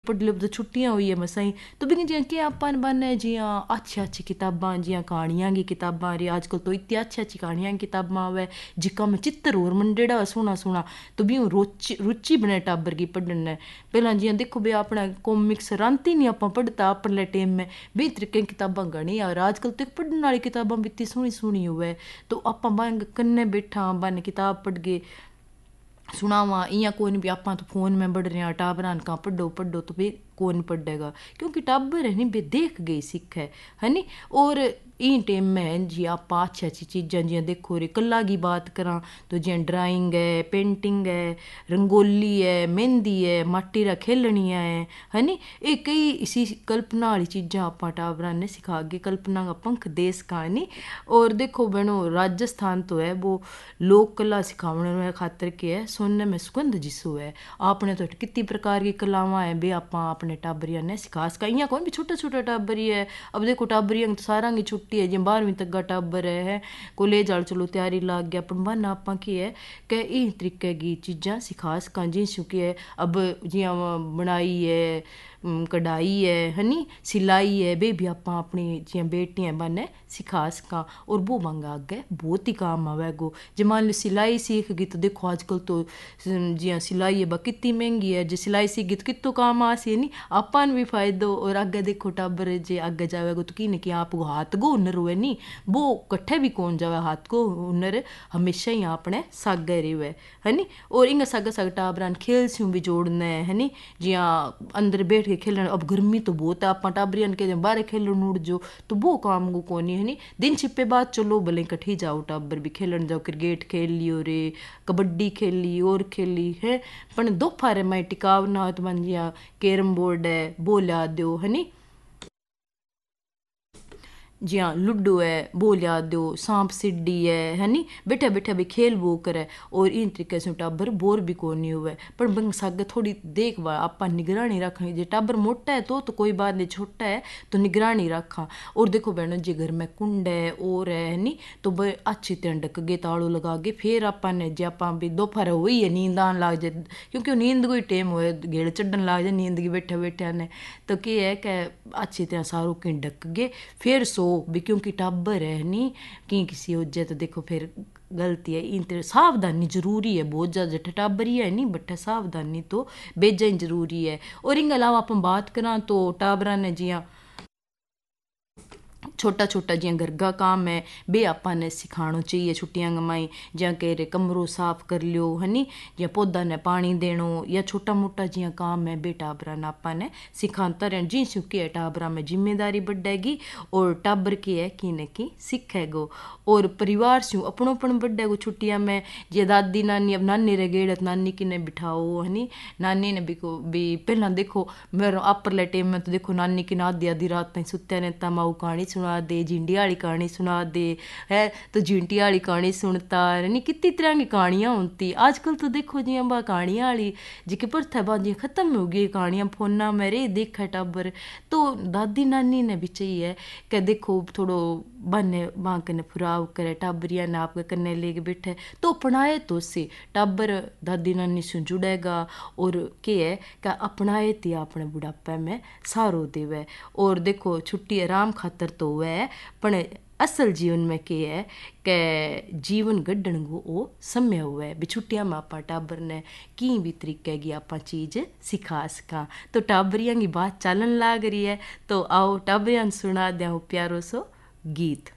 पढ़ लो तो छुट्टियां हुई है मसाई तो भी जियां कि अपन बने जियां अच्छी अच्छी किताबां जियां कहानियां की किताबां रही आजकल तो इतनी अच्छी अच्छी कहानियां की किताबां आवे जिका में चित्र और मंडेड़ा सोना सोना तो भी रुचि बने टाबर की पढ़ने पहला जियां देखो भी अपना कॉमिक्स रांती नहीं आप पढ़ता अपने टाइम में भी तरीके किताबां घनी और आजकल तो पढ़ने वाली किताबां भी इतनी सोहनी सोहनी हुए तो आप बन कन्ने बैठा बन किताब पढ़ गए सुनावा इं कोई नहीं भी आप तो फोन में पढ़ रहे हैं टाबरान का पढ़ो पढ़ो तो भी कौन पढ़ेगा क्योंकि टाबर है नहीं बे देख गई सीख है नी और इन टाइम में जी आप अच्छी अच्छी चीज़ां जियां देखो रे कला की बात करा तो जियां ड्राइंग है पेंटिंग है रंगोली है मेहंदी है माटी रा खेलनियाँ है नी ये कई इसी कल्पना वाली चीज़ां आप टाबरां ने सिखा के कल्पना का पंख देश का नी और देखो बहनों राजस्थान तो है वो लोक कला सिखाने खातर के है सोने में सुगंध जिसो है आपने तो कितनी प्रकार की कलावां है बे आप अपने टाबरिया ने सिखा सका इं कौन भी छोटा छोटा टाबरी है अब देखो टाबरिया तो सारा की छुट्टी है जिं 12वीं तक का टाबर है कॉलेज आल चलो तैयारी लाग गया पर मन आप की है कि इन तरीके की चीज़ां सिखा सका जिसू कि है अब जियां बुनाई है कढ़ाई है नी सिलाई है बे भी आप अपनी जियां बेटियां बने सिखा सका और वो मंगा आगे बहुत ही काम आवेगो जे मान लो सिलाई सीख गई तो देखो आजकल तो जियां सिलाई है कितनी महंगी है जे सिलाई सीख गई तो कितो काम आसी नहीं अपन भी फायदो और आगे देखो टाबर जे आगे जावेगो तो कि कि आपको हाथ गो हुनर हुए नहीं वो कट्ठे भी कौन जावे हाथ को हुनर हमेशा ही अपने सागे रहे है नी और इंगा सागे सागे टाबरान खेल से भी जोड़ना है नी जियां अंदर बैठ के खेलन अब गर्मी तो बहुत है आप टाबरियन के बाहर खेलन उड़ जो तो वो काम को कोनी है नी दिन छिपे बाद चलो भले कठी जाओ टाबर भी खेलन जाओ क्रिकेट खेल लियो रे कबड्डी खेली और खेली है पर दोपहर में टिकाव ना हो तो मन जिया कैरम बोर्ड है वो ला दो है नी जियां लूडो है वो लिया दो सांप सीढ़ी है नी बैठे बैठे भी खेल वो करे और इन तरीके से टाबर बोर भी को नहीं हुए पर बंग सागे थोड़ी देखभाल आप निगरानी रखें जो टाबर मोटा है तो कोई बात नहीं छोटा है तो निगरानी रखा और देखो बहनों जी घर में कुंड है और है नी तो वह अच्छी तरह ढक गए ताड़ो लगा के फिर आपने जे आप भी दोपहर हुई है नींद आन लग जाए क्योंकि नींद कोई टाइम हुए घेड़ चढ़न लग जाए नींद की बैठे बैठे ने तो क्या है कि अच्छी तरह सारू की ढक गए फिर सो भी क्योंकि टाबर है नहीं कि किसी हो जाए तो देखो फिर गलती है इन सावधानी जरूरी है बहुत ज़्यादा जट्ठे टाबरी है नहीं बट्ठे सावधानी तो बेजा जरूरी है और इन अलावा आप बात करा तो टाबरा ने जियां छोटा छोटा जियां घर का काम है बे आपने सिखाना चाहिए छुट्टियां गमाई जियां कह रहे कमरों साफ कर लियो है नी या पौधा ने पानी देनो या छोटा मोटा जियां काम है बे टाबरा ने आपने सिखाता रहना जी चुकी है टाबरा में जिम्मेदारी बढ़ेगी और टाबर की है कि न कि सीखेगो और परिवार से अपनोपन बढ़ेगो छुट्टियां में जे दादी नानी अब नानी रह गई नानी की ने बिठाओ है नी नानी ने भी पहला देखो मेरे अपरले टाइम में तो देखो नानी की ना आधी आधी रात तक सुत्या ने माऊ कहानी सुना दे झिंडी वाली कहानी सुना दे है तो झिंटी वाली कहानी सुनता नहीं कितनी तरह की कहानियां होती आजकल तो देखो जी बा कहानियां वाली जी प्रथा बाजी खत्म हो गई कहानियां फोना में रे देखा टाबर तो दादी नानी ने भी चाहिए कि देखो थोड़ो बने वहाँ कने फुराव करे टाबरिया ने आपके कन्ने लेके बैठे तो अपनाए तो से टाबर दादी नानी से जुड़ेगा और के है कि अपनाए ती अपने बुढ़ापे में सारो देवे और देखो छुट्टी आराम खातर तो है पण असल जीवन में के है कि जीवन गढ़न को वो समय हुआ है छुट्टियां में आप टाबर ने की भी तरीके की आप चीज़ सिखा सका तो टाबरिया की बात चलन लाग रही है तो आओ टाबरिया सुना दें प्यारो सो गीत।